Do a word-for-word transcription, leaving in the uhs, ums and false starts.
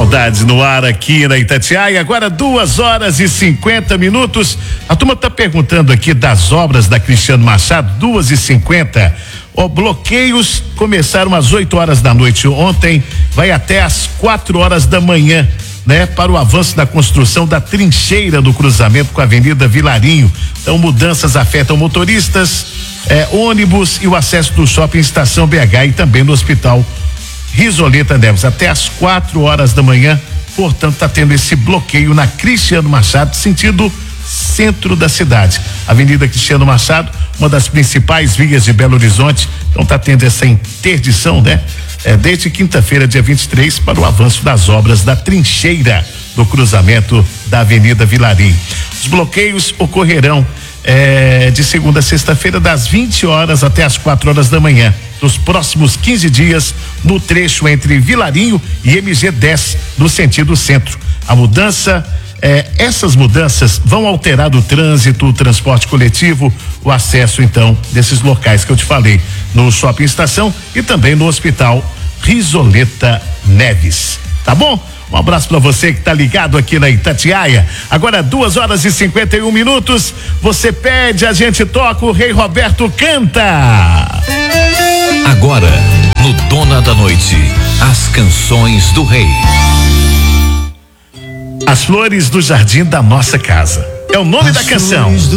Saudades no ar aqui na Itatiaia, agora duas horas e cinquenta minutos. A turma tá perguntando aqui das obras da Cristiano Machado, duas e cinquenta. Ó, bloqueios começaram às oito horas da noite ontem, vai até às quatro horas da manhã, né? Para o avanço da construção da trincheira do cruzamento com a Avenida Vilarinho. Então, mudanças afetam motoristas, eh, ônibus e o acesso do shopping Estação B H e também no Hospital Risoleta Neves, até às quatro horas da manhã. Portanto, está tendo esse bloqueio na Cristiano Machado, sentido centro da cidade. Avenida Cristiano Machado, uma das principais vias de Belo Horizonte. Então, está tendo essa interdição, né? É, desde quinta-feira, dia vinte e três, para o avanço das obras da trincheira do cruzamento da Avenida Vilarim. Os bloqueios ocorrerão é, de segunda a sexta-feira, das vinte horas até as quatro horas da manhã, nos próximos quinze dias, no trecho entre Vilarinho e M G dez, no sentido centro. A mudança, eh, essas mudanças vão alterar o trânsito, o transporte coletivo, o acesso, então, desses locais que eu te falei, no Shopping Estação e também no Hospital Risoleta Neves. Tá bom? Um abraço para você que tá ligado aqui na Itatiaia. Agora duas horas e cinquenta e um minutos. Você pede, a gente toca, o Rei Roberto canta. Agora, no Dona da Noite, as canções do rei. As flores do jardim da nossa casa. É o nome As da canção.